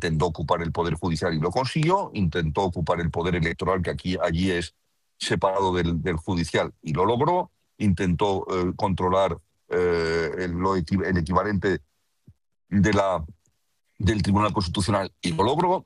intentó ocupar el poder judicial y lo consiguió, intentó ocupar el poder electoral, que allí es separado del judicial, y lo logró, intentó controlar el equivalente del Tribunal Constitucional y lo logró,